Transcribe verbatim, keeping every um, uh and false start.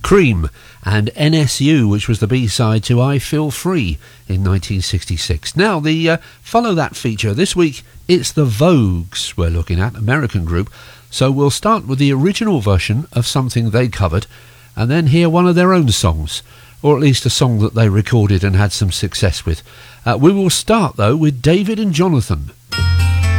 Cream and N S U, which was the B-side to I Feel Free in nineteen sixty-six. Now, the uh, follow that feature. This week, it's the Vogues we're looking at, American group. So we'll start with the original version of something they covered and then hear one of their own songs, or at least a song that they recorded and had some success with. Uh, we will start, though, with David and Jonathan.